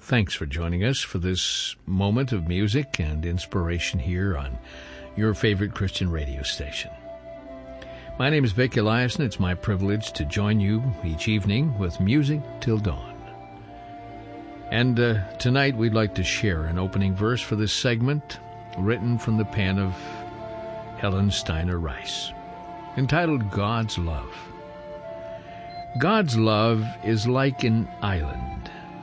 Thanks for joining us for this moment of music and inspiration here on your favorite Christian radio station. My name is Vic Eliason. It's my privilege to join you each evening with Music Till Dawn. And tonight we'd like to share an opening verse for this segment written from the pen of Helen Steiner Rice, entitled God's Love. God's love is like an island